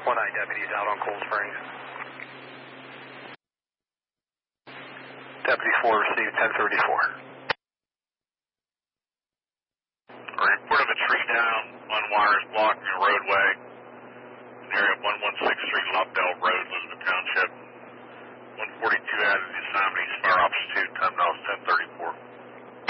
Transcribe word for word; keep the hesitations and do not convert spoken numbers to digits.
one eye deputies out on Cold Springs. Deputy four received ten thirty-four. Report of a tree down, one wire is blocking a roadway. Area one one six Street, Lobdell Road.